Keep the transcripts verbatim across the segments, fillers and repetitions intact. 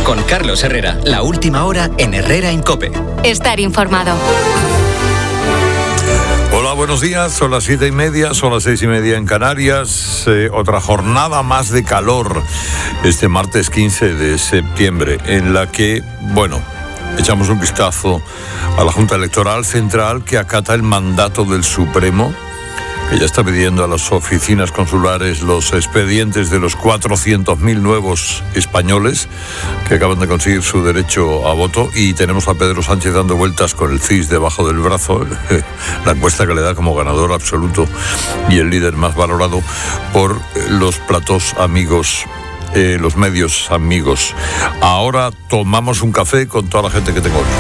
Con Carlos Herrera, la última hora en Herrera en COPE. Estar informado. Hola, buenos días. Son las siete y media, son las seis y media en Canarias. Eh, otra jornada más de calor este martes quince de septiembre, en la que, bueno, echamos un vistazo a la Junta Electoral Central, que acata el mandato del Supremo, que ya está pidiendo a las oficinas consulares los expedientes de los cuatrocientos mil nuevos españoles que acaban de conseguir su derecho a voto. Y tenemos a Pedro Sánchez dando vueltas con el C I S debajo del brazo, la encuesta que le da como ganador absoluto y el líder más valorado por los platós amigos, eh, los medios amigos. Ahora tomamos un café con toda la gente que tengo hoy.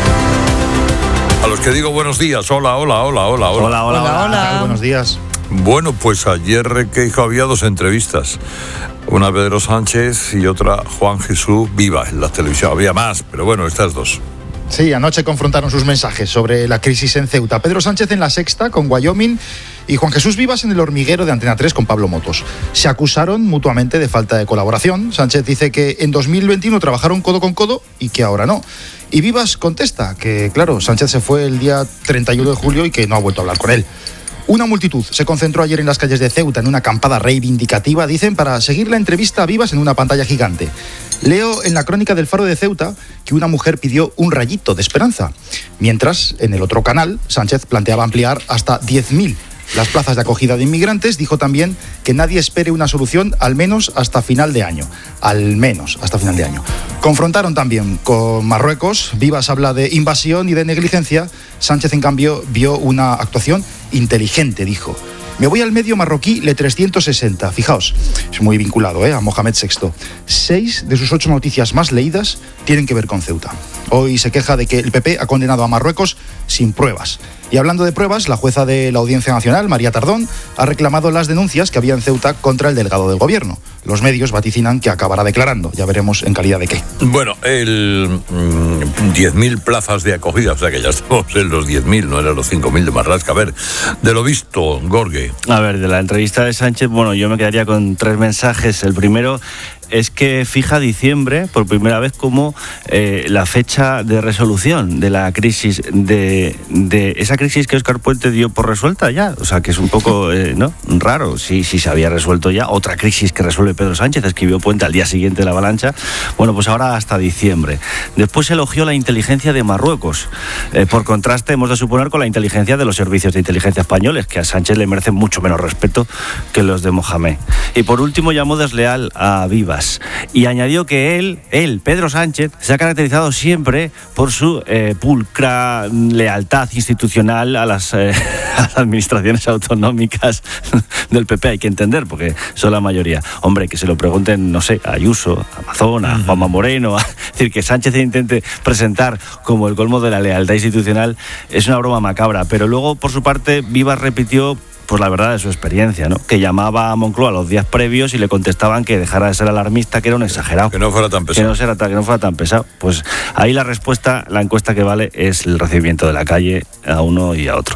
A los que digo buenos días. Hola, hola, hola, hola, hola. Hola, hola, hola. hola. Buenos días. Bueno, pues ayer que había dos entrevistas, una Pedro Sánchez y otra Juan Jesús Vivas en la televisión. Había más, pero bueno, estas dos. Sí, anoche confrontaron sus mensajes sobre la crisis en Ceuta. Pedro Sánchez en La Sexta con Wyoming y Juan Jesús Vivas en El Hormiguero de Antena tres con Pablo Motos. Se acusaron mutuamente de falta de colaboración. Sánchez dice que en dos mil veintiuno trabajaron codo con codo y que ahora no. Y Vivas contesta que, claro, Sánchez se fue el día treinta y uno de julio y que no ha vuelto a hablar con él. Una multitud se concentró ayer en las calles de Ceuta en una acampada reivindicativa, dicen, para seguir la entrevista a Vivas en una pantalla gigante. Leo en la crónica del Faro de Ceuta que una mujer pidió un rayito de esperanza, mientras en el otro canal Sánchez planteaba ampliar hasta diez mil las plazas de acogida de inmigrantes. Dijo también que nadie espere una solución al menos hasta final de año. Al menos hasta final de año. Confrontaron también con Marruecos. Vivas habla de invasión y de negligencia. Sánchez, en cambio, vio una actuación inteligente, dijo. Me voy al medio marroquí Le trescientos sesenta. Fijaos, es muy vinculado ¿eh? a Mohamed sexto. Seis de sus ocho noticias más leídas tienen que ver con Ceuta. Hoy se queja de que el P P ha condenado a Marruecos sin pruebas. Y hablando de pruebas, la jueza de la Audiencia Nacional, María Tardón, ha reclamado las denuncias que había en Ceuta contra el delegado del gobierno. Los medios vaticinan que acabará declarando. Ya veremos en calidad de qué. Bueno, el mmm, diez mil plazas de acogida, o sea que ya estamos en los diez mil, no eran los cinco mil de Marlaska. A ver, de lo visto, Gorge. A ver, de la entrevista de Sánchez, bueno, yo me quedaría con tres mensajes. El primero es que fija diciembre por primera vez como eh, la fecha de resolución de la crisis, de, de esa crisis que Óscar Puente dio por resuelta ya. O sea, que es un poco eh, ¿no? raro. Si, si se había resuelto ya. Otra crisis que resuelve Pedro Sánchez, escribió Puente al día siguiente de la avalancha. Bueno, pues ahora hasta diciembre. Después elogió la inteligencia de Marruecos. Eh, por contraste, hemos de suponer con la inteligencia de los servicios de inteligencia españoles, que a Sánchez le merecen mucho menos respeto que los de Mohamed. Y por último llamó desleal a Vivas. Y añadió que él, él, Pedro Sánchez, se ha caracterizado siempre por su eh, pulcra lealtad institucional a las, eh, a las administraciones autonómicas del P P. Hay que entender, porque son la mayoría. Hombre, que se lo pregunten, no sé, a Ayuso, a Mazón, a Juanma Moreno. A, es decir, que Sánchez intente presentar como el colmo de la lealtad institucional es una broma macabra. Pero luego, por su parte, Vivas repitió pues la verdad de su experiencia, ¿no? Que llamaba a Moncloa los días previos y le contestaban que dejara de ser alarmista, que era un exagerado. Que no fuera tan pesado. Que no, fuera, que no fuera tan pesado. Pues ahí la respuesta, la encuesta que vale es el recibimiento de la calle a uno y a otro.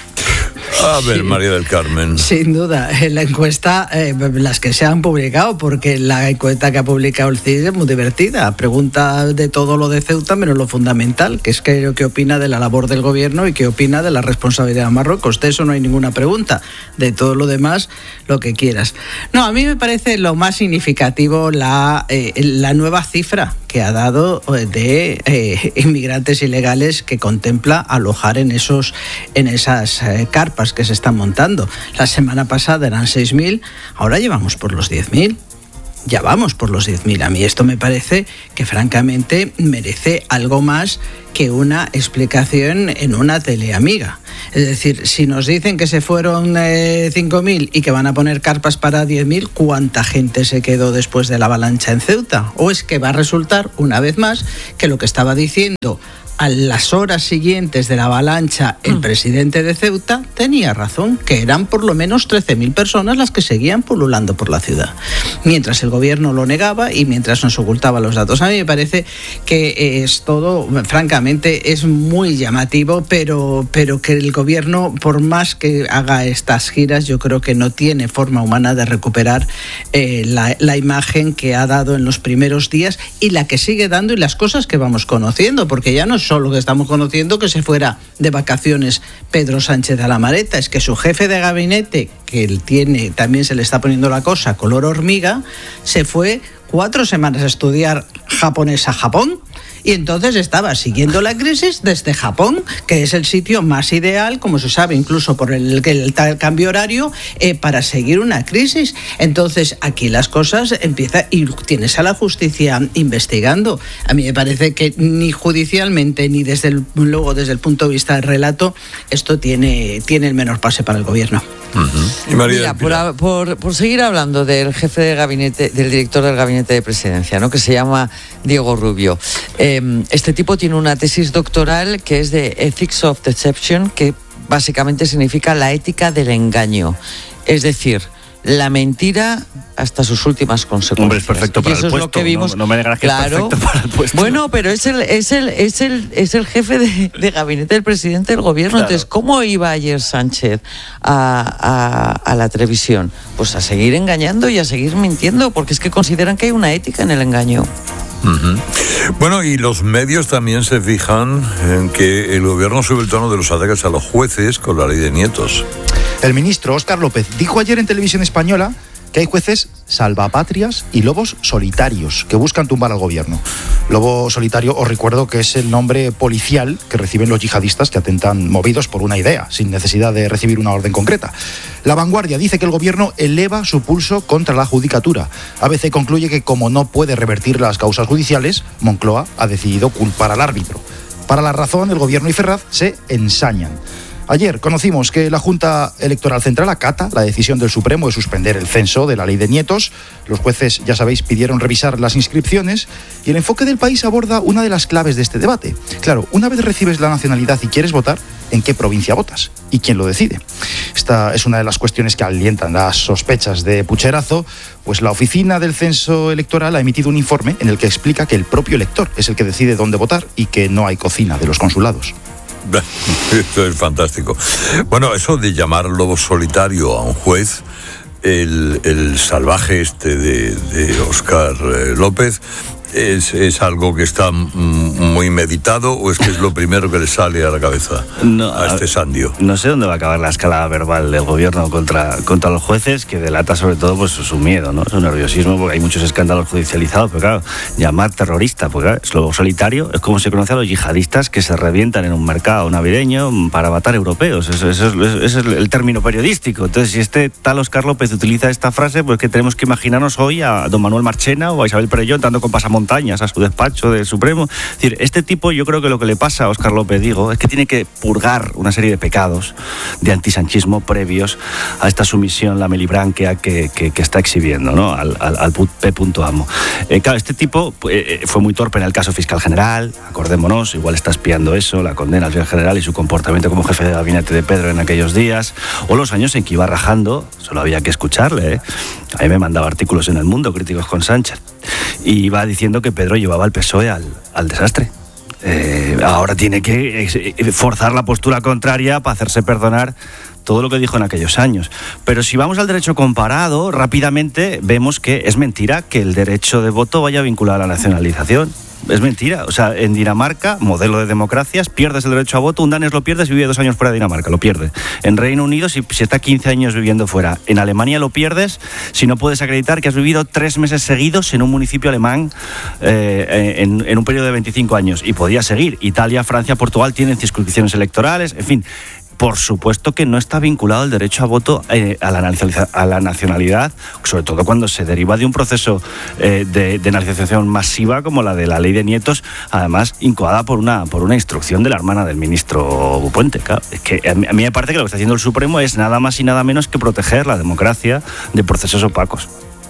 A ver, sí. María del Carmen. Sin duda, en la encuesta, eh, las que se han publicado, porque la encuesta que ha publicado el C I S es muy divertida. Pregunta de todo lo de Ceuta, menos lo fundamental, que es que, qué opina de la labor del gobierno y qué opina de la responsabilidad de Marruecos. De eso no hay ninguna pregunta. De todo lo demás, lo que quieras. No, a mí me parece lo más significativo la, eh, la nueva cifra que ha dado de eh, inmigrantes ilegales que contempla alojar en esos en esas eh, carpas que se están montando. La semana pasada eran seis mil, ahora llevamos por los diez mil. Ya vamos por los diez mil. A mí esto me parece que francamente merece algo más que una explicación en una teleamiga. Es decir, si nos dicen que se fueron eh, cinco mil y que van a poner carpas para diez mil, ¿cuánta gente se quedó después de la avalancha en Ceuta? ¿O es que va a resultar, una vez más, que lo que estaba diciendo a las horas siguientes de la avalancha el mm. presidente de Ceuta tenía razón, que eran por lo menos trece mil personas las que seguían pululando por la ciudad. Mientras el gobierno lo negaba y mientras nos ocultaba los datos. A mí me parece que es todo, francamente, es muy llamativo, pero, pero que el gobierno, por más que haga estas giras, yo creo que no tiene forma humana de recuperar eh, la, la imagen que ha dado en los primeros días y la que sigue dando y las cosas que vamos conociendo, porque ya no es solo que estamos conociendo que se fuera de vacaciones Pedro Sánchez a la maleta, es que su jefe de gabinete, que él tiene, también se le está poniendo la cosa color hormiga, se fue cuatro semanas a estudiar japonés a Japón. Y entonces estaba siguiendo la crisis desde Japón, que es el sitio más ideal, como se sabe, incluso por el, el, el cambio horario, eh, para seguir una crisis. Entonces aquí las cosas empiezan y tienes a la justicia investigando. A mí me parece que ni judicialmente ni desde el, luego desde el punto de vista del relato esto tiene, tiene el menor pase para el gobierno. Uh-huh. Y María, Mira, por, por, por seguir hablando del jefe de gabinete, del director del gabinete de presidencia, ¿no?, que se llama Diego Rubio. Eh, este tipo tiene una tesis doctoral que es de Ethics of Deception, que básicamente significa la ética del engaño. Es decir, la mentira hasta sus últimas consecuencias. Hombre, es perfecto para y eso el puesto. Es lo que vimos. No, no me negarás que claro, es perfecto para el puesto. Bueno, pero es el, es el, es el, es el jefe de, de gabinete del presidente del gobierno. Claro. Entonces, ¿cómo iba ayer Sánchez a, a, a la televisión? Pues a seguir engañando y a seguir mintiendo, porque es que consideran que hay una ética en el engaño. Uh-huh. Bueno, y los medios también se fijan en que el gobierno sube el tono de los ataques a los jueces con la ley de nietos. El ministro Óscar López dijo ayer en Televisión Española que hay jueces salvapatrias y lobos solitarios que buscan tumbar al gobierno. Lobo solitario, os recuerdo que es el nombre policial que reciben los yihadistas que atentan movidos por una idea, sin necesidad de recibir una orden concreta. La Vanguardia dice que el gobierno eleva su pulso contra la judicatura. A B C concluye que como no puede revertir las causas judiciales, Moncloa ha decidido culpar al árbitro. Para la razón, el gobierno y Ferraz se ensañan. Ayer conocimos que la Junta Electoral Central acata la decisión del Supremo de suspender el censo de la ley de nietos. Los jueces, ya sabéis, pidieron revisar las inscripciones y el enfoque del país aborda una de las claves de este debate. Claro, una vez recibes la nacionalidad y quieres votar, ¿en qué provincia votas? ¿Y quién lo decide? Esta es una de las cuestiones que alientan las sospechas de pucherazo, pues la Oficina del Censo Electoral ha emitido un informe en el que explica que el propio elector es el que decide dónde votar y que no hay cocina de los consulados. Esto es fantástico. Bueno, eso de llamar lobo solitario a un juez, el, el salvaje este de, de Óscar eh, López, ¿Es, ¿Es algo que está muy meditado o es que es lo primero que le sale a la cabeza no, a este sandio? No sé dónde va a acabar la escalada verbal del gobierno contra, contra los jueces, que delata sobre todo pues su miedo, ¿no? Su nerviosismo, porque hay muchos escándalos judicializados, pero claro, llamar terrorista, porque claro, es lobo solitario, es como se conoce a los yihadistas que se revientan en un mercado navideño para matar europeos. Ese es, es el término periodístico. Entonces, si este tal Óscar López utiliza esta frase, pues que tenemos que imaginarnos hoy a don Manuel Marchena o a Isabel Perelló dando con pasamontañas a su despacho del Supremo. Es decir, este tipo, yo creo que lo que le pasa a Óscar López, digo, es que tiene que purgar una serie de pecados de antisanchismo previos a esta sumisión lamelibranquea que, que, que está exhibiendo, ¿no? Al, al, al P. Amo. Eh, claro, este tipo eh, fue muy torpe en el caso fiscal general, acordémonos, igual está espiando eso, la condena al fiscal general y su comportamiento como jefe de gabinete de Pedro en aquellos días, o los años en que iba rajando, solo había que escucharle, ¿eh? A mí me mandaba artículos en El Mundo críticos con Sánchez y iba diciendo que Pedro llevaba al P S O E al, al desastre. Eh, ahora tiene que forzar la postura contraria para hacerse perdonar todo lo que dijo en aquellos años. Pero si vamos al derecho comparado, rápidamente vemos que es mentira que el derecho de voto vaya vinculado a la nacionalización. Es mentira. O sea, en Dinamarca, modelo de democracias, pierdes el derecho a voto, un danés lo pierdes si vive dos años fuera de Dinamarca, lo pierde. En Reino Unido, si, si está quince años viviendo fuera. En Alemania lo pierdes si no puedes acreditar que has vivido tres meses seguidos en un municipio alemán eh, en, en un periodo de veinticinco años. Y podía seguir. Italia, Francia, Portugal tienen circunscripciones electorales, en fin. Por supuesto que no está vinculado el derecho a voto eh, a, la a la nacionalidad, sobre todo cuando se deriva de un proceso eh, de, de nacionalización masiva como la de la ley de nietos, además incoada por una, por una instrucción de la hermana del ministro Puente. Claro, es que a mí, a mí me parece que lo que está haciendo el Supremo es nada más y nada menos que proteger la democracia de procesos opacos.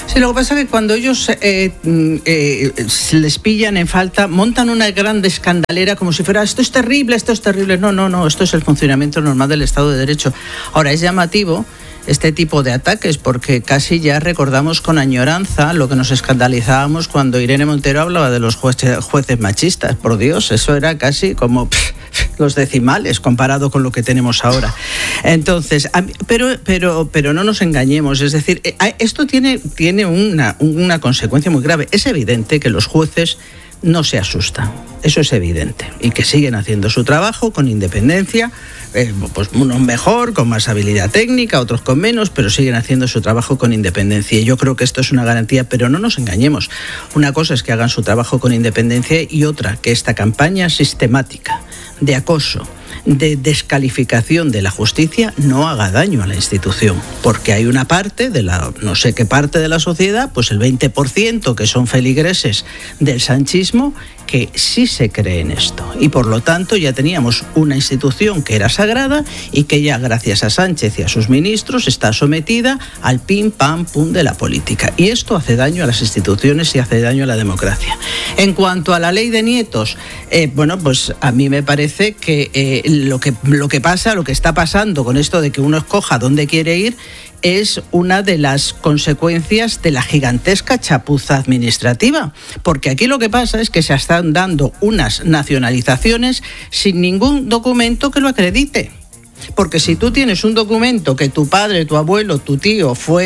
Sí, lo que pasa es que cuando ellos eh, eh, les pillan en falta, montan una gran escandalera como si fuera esto es terrible, esto es terrible. No, no, no, esto es el funcionamiento normal del Estado de Derecho. Ahora, es llamativo este tipo de ataques porque casi ya recordamos con añoranza lo que nos escandalizábamos cuando Irene Montero hablaba de los jueces, jueces machistas. Por Dios, eso era casi como pff, los decimales comparado con lo que tenemos ahora. Entonces, pero pero pero no nos engañemos, es decir, esto tiene tiene una una consecuencia muy grave. Es evidente que los jueces no se asustan, eso es evidente, y que siguen haciendo su trabajo con independencia, eh, pues unos mejor, con más habilidad técnica, otros con menos, pero siguen haciendo su trabajo con independencia, y yo creo que esto es una garantía, pero no nos engañemos, una cosa es que hagan su trabajo con independencia y otra, que esta campaña sistemática de acoso, de descalificación de la justicia no haga daño a la institución, porque hay una parte de la, no sé qué parte de la sociedad, pues el veinte por ciento que son feligreses del sanchismo, que sí se cree en esto, y por lo tanto ya teníamos una institución que era sagrada y que ya gracias a Sánchez y a sus ministros está sometida al pim pam pum de la política, y esto hace daño a las instituciones y hace daño a la democracia. En cuanto a la ley de nietos, eh, bueno, pues a mí me parece que eh, lo que lo que pasa, lo que está pasando con esto de que uno escoja dónde quiere ir, es una de las consecuencias de la gigantesca chapuza administrativa, porque aquí lo que pasa es que se están dando unas nacionalizaciones sin ningún documento que lo acredite. Porque si tú tienes un documento que tu padre, tu abuelo, tu tío fue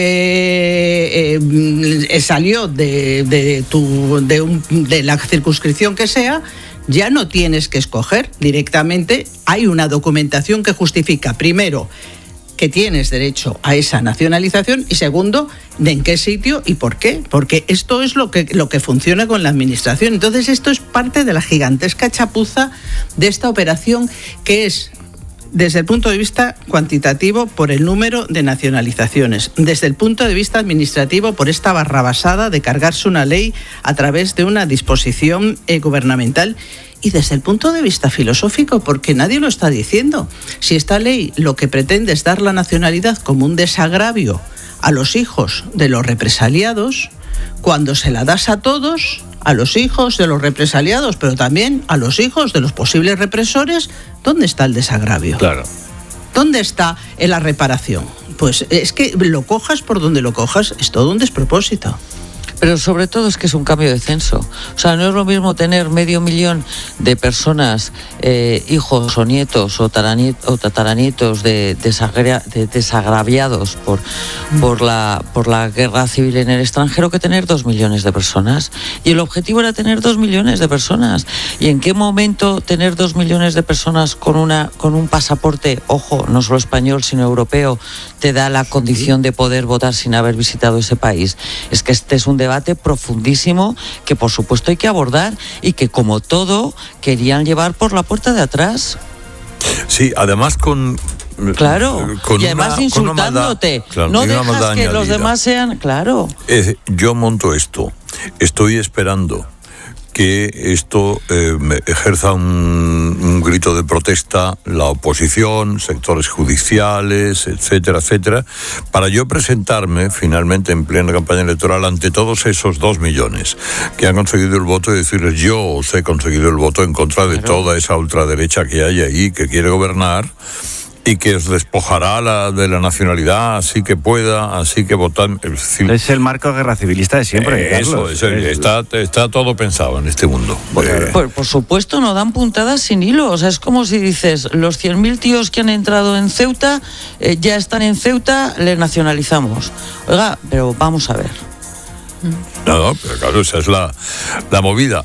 eh, salió de, de, tu, de, un, de la circunscripción que sea, ya no tienes que escoger directamente. Hay una documentación que justifica, primero, que tienes derecho a esa nacionalización y segundo, de en qué sitio y por qué, porque esto es lo que, lo que funciona con la administración. Entonces esto es parte de la gigantesca chapuza de esta operación, que es desde el punto de vista cuantitativo por el número de nacionalizaciones, desde el punto de vista administrativo por esta barrabasada de cargarse una ley a través de una disposición eh, gubernamental, y desde el punto de vista filosófico, porque nadie lo está diciendo. Si esta ley lo que pretende es dar la nacionalidad como un desagravio a los hijos de los represaliados, cuando se la das a todos, a los hijos de los represaliados, pero también a los hijos de los posibles represores, ¿dónde está el desagravio? Claro. ¿Dónde está la reparación? Pues es que lo cojas por donde lo cojas, es todo un despropósito. Pero sobre todo es que es un cambio de censo. O sea, no es lo mismo tener medio millón de personas, eh, hijos o nietos o, o tataranietos de, desagra, de desagraviados por, por, la, por la guerra civil en el extranjero, que tener dos millones de personas. Y el objetivo era tener dos millones de personas. ¿Y en qué momento tener dos millones de personas con, una, con un pasaporte, ojo, no solo español, sino europeo, te da la condición de poder votar sin haber visitado ese país? Es que este es un debate profundísimo que por supuesto hay que abordar y que, como todo, querían llevar por la puerta de atrás. Sí, además con... Claro, con y además una, insultándote. Con claro, no dejas que añadida. Los demás sean... Claro. Eh, yo monto esto, estoy esperando que esto eh, ejerza un, un grito de protesta la oposición, sectores judiciales, etcétera, etcétera, para yo presentarme finalmente en plena campaña electoral ante todos esos dos millones que han conseguido el voto y decirles: yo os he conseguido el voto en contra de claro. toda esa ultraderecha que hay ahí, que quiere gobernar y que os despojará la, de la nacionalidad, así que pueda, así que votar. Es, decir, es el marco guerra civilista de siempre. Eh, eso, es el, está, está todo pensado en este mundo. Eh. Por, por supuesto, no dan puntadas sin hilo. O sea, es como si dices, los cien mil tíos que han entrado en Ceuta, eh, ya están en Ceuta, les nacionalizamos. Oiga, pero vamos a ver. No, no, pero claro, esa es la, la movida.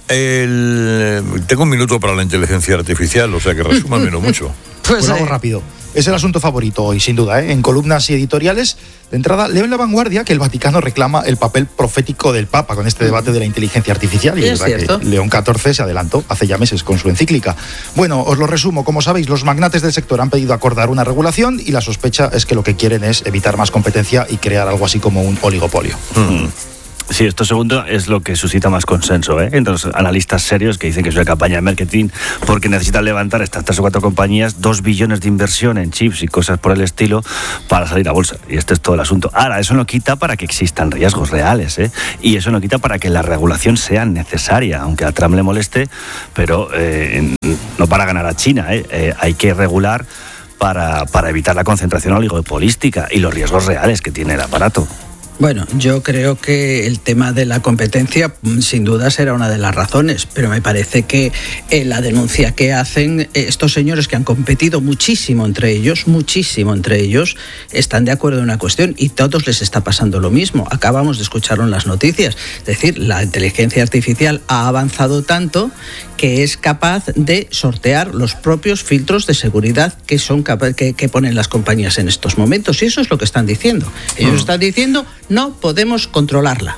El, tengo un minuto para la inteligencia artificial, o sea que resúmamelo mucho. Pues algo rápido. Es el asunto favorito hoy, sin duda, ¿eh? En columnas y editoriales. De entrada, leo en La Vanguardia que el Vaticano reclama el papel profético del Papa con este debate de la inteligencia artificial. Y es verdad que León catorce se adelantó hace ya meses con su encíclica. Bueno, os lo resumo. Como sabéis, los magnates del sector han pedido acordar una regulación y la sospecha es que lo que quieren es evitar más competencia y crear algo así como un oligopolio. Mm. Sí, esto segundo es lo que suscita más consenso, ¿eh? Entre los analistas serios que dicen que es una campaña de marketing porque necesitan levantar estas tres o cuatro compañías dos billones de inversión en chips y cosas por el estilo para salir a bolsa. Y este es todo el asunto. Ahora, eso no quita para que existan riesgos reales, ¿eh? Y eso no quita para que la regulación sea necesaria, aunque a Trump le moleste, pero eh, no para ganar a China, ¿eh? Eh, hay que regular para, para evitar la concentración oligopolística y los riesgos reales que tiene el aparato. Bueno, yo creo que el tema de la competencia sin duda será una de las razones, pero me parece que eh, la denuncia que hacen estos señores que han competido muchísimo entre ellos, muchísimo entre ellos, están de acuerdo en una cuestión y a todos les está pasando lo mismo. Acabamos de escucharlo en las noticias. Es decir, la inteligencia artificial ha avanzado tanto que es capaz de sortear los propios filtros de seguridad que son capa- que, que ponen las compañías en estos momentos. Y eso es lo que están diciendo. Ellos mm. están diciendo, no podemos controlarla.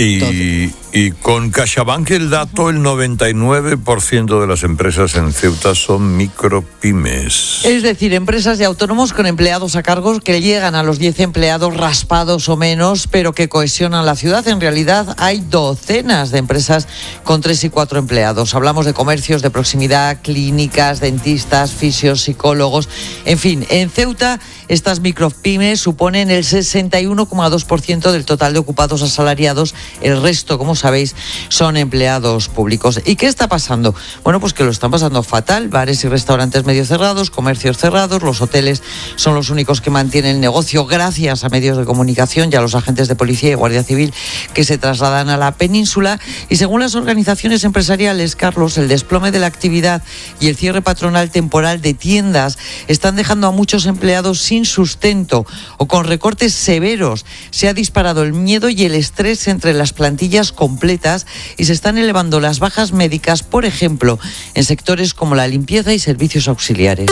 Y, y con CaixaBank el dato, el noventa y nueve por ciento de las empresas en Ceuta son micropymes. Es decir, empresas de autónomos con empleados a cargo que llegan a los diez empleados raspados o menos, pero que cohesionan la ciudad. En realidad hay docenas de empresas con tres y cuatro empleados. Hablamos de comercios de proximidad, clínicas, dentistas, fisios, psicólogos. En fin, en Ceuta estas micropymes suponen el sesenta y uno coma dos por ciento del total de ocupados asalariados. El resto, como sabéis, son empleados públicos. ¿Y qué está pasando? Bueno, pues que lo están pasando fatal. Bares y restaurantes medio cerrados, comercios cerrados, los hoteles son los únicos que mantienen el negocio gracias a medios de comunicación y a los agentes de policía y guardia civil que se trasladan a la península. Y según las organizaciones empresariales, Carlos, el desplome de la actividad y el cierre patronal temporal de tiendas están dejando a muchos empleados sin sustento o con recortes severos. Se ha disparado el miedo y el estrés entre las plantillas completas y se están elevando las bajas médicas, por ejemplo, en sectores como la limpieza y servicios auxiliares.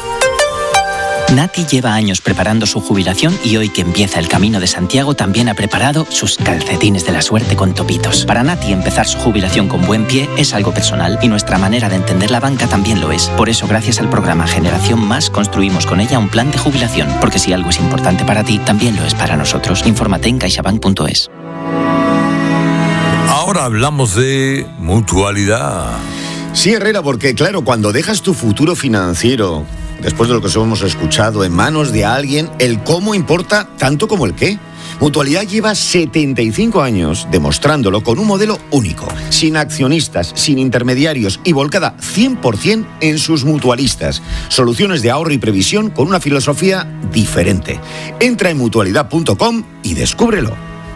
Nati lleva años preparando su jubilación y hoy que empieza el Camino de Santiago también ha preparado sus calcetines de la suerte con topitos. Para Nati empezar su jubilación con buen pie es algo personal y nuestra manera de entender la banca también lo es. Por eso, gracias al programa Generación Más, construimos con ella un plan de jubilación, porque si algo es importante para ti, también lo es para nosotros. Infórmate en caixabank punto es. Ahora hablamos de mutualidad. Sí, Herrera, porque claro, cuando dejas tu futuro financiero, después de lo que os hemos escuchado, en manos de alguien, el cómo importa tanto como el qué. Mutualidad lleva setenta y cinco años demostrándolo con un modelo único, sin accionistas, sin intermediarios y volcada cien por ciento en sus mutualistas. Soluciones de ahorro y previsión con una filosofía diferente. Entra en mutualidad punto com y descúbrelo.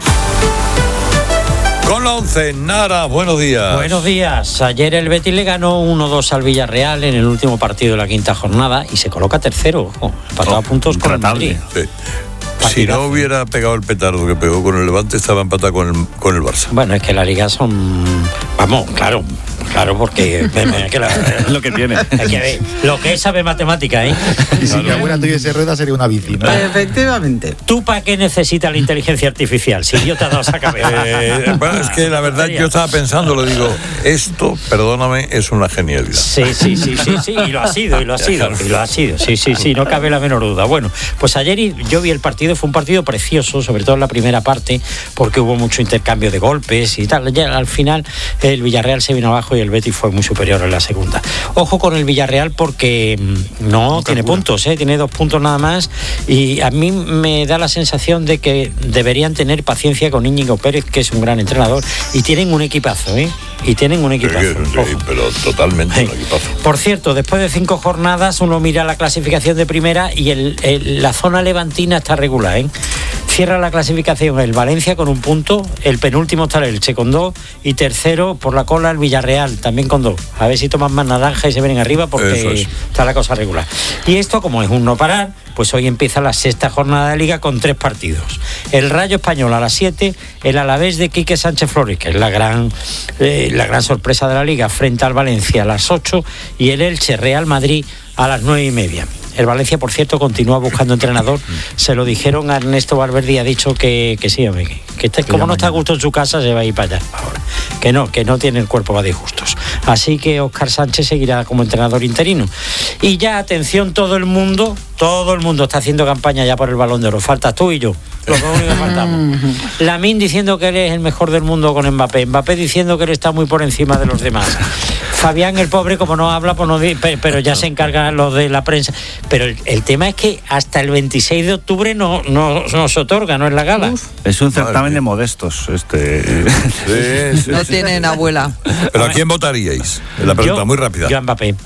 Con la once, Nara, buenos días. Buenos días. Ayer el Betis le ganó uno dos al Villarreal en el último partido de la quinta jornada y se coloca tercero, ojo, empatado oh, a puntos con el Madrid. Sí. Si no hubiera pegado el petardo que pegó con el Levante, estaba empatado con el, con el Barça. Bueno, es que la Liga son... Vamos, claro, claro, porque... es que la, lo que tiene. Es que lo que es sabe matemática, ¿eh? Y si mi abuela tuviese rueda sería una bici, ¿no? Efectivamente. ¿Tú para qué necesitas la inteligencia artificial? Si yo te he dado esa cabeza. Eh, bueno, es que la verdad yo estaba pensando, lo digo, esto, perdóname, es una genialidad. Sí, sí, sí, sí, sí, y lo ha sido, y lo ha sido, y lo ha sido. Sí, sí, sí, no cabe la menor duda. Bueno, pues ayer yo vi el partido, fue un partido precioso, sobre todo en la primera parte, porque hubo mucho intercambio de golpes y tal. Ya al final el Villarreal se vino abajo y el Betis fue muy superior en la segunda. Ojo con el Villarreal porque no, no tiene puntos, ¿eh? Tiene dos puntos nada más y a mí me da la sensación de que deberían tener paciencia con Íñigo Pérez, que es un gran entrenador, y tienen un equipazo, ¿eh? Y tienen un equipazo. Sí, sí, pero totalmente sí. Un equipazo. Por cierto, después de cinco jornadas uno mira la clasificación de primera y el, el, la zona levantina está regular, ¿eh? Cierra la clasificación el Valencia con un punto, el penúltimo está el Elche con dos y tercero por la cola el Villarreal también con dos. A ver si toman más naranja y se vienen arriba porque es. Está la cosa regular. Y esto, como es un no parar, pues hoy empieza la sexta jornada de Liga con tres partidos. El Rayo Español a las siete, el Alavés de Quique Sánchez Flores, que es la gran, eh, la gran sorpresa de la Liga, frente al Valencia a las ocho y el Elche Real Madrid a las nueve y media. El Valencia, por cierto, continúa buscando entrenador. Se lo dijeron a Ernesto Valverde y ha dicho que, que sí, que, que este, como no está a gusto en su casa, se va a ir para allá ahora. Que no, que no tiene el cuerpo para disgustos. Así que Óscar Sánchez seguirá como entrenador interino. Y ya, atención, todo el mundo, todo el mundo está haciendo campaña ya por el Balón de Oro. Faltas tú y yo. Los dos únicos que faltamos. Lamine diciendo que él es el mejor del mundo con Mbappé. Mbappé diciendo que él está muy por encima de los demás. Fabián, el pobre, como no habla, pues no di, pero ya se encargan los de la prensa. Pero el, el tema es que hasta el veintiséis de octubre no, no, no se otorga, no es la gala. Uf. Es un certamen de modestos. Este. Sí, sí, no sí. tienen abuela. ¿Pero a quién votaríais? La pregunta yo, muy rápida. Yo a Mbappé.